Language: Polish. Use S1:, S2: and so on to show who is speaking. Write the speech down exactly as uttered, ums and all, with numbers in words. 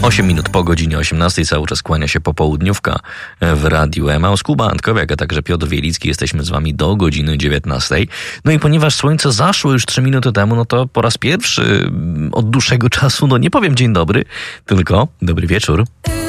S1: osiem minut po godzinie osiemnastej, cały czas kłania się popołudniówka w Radiu Emaus. Kuba Antkowiak, a także Piotr Wielicki. Jesteśmy z wami do godziny dziewiętnastej. No i ponieważ słońce zaszło już trzy minuty temu, no to po raz pierwszy od dłuższego czasu, no nie powiem dzień dobry, tylko dobry wieczór.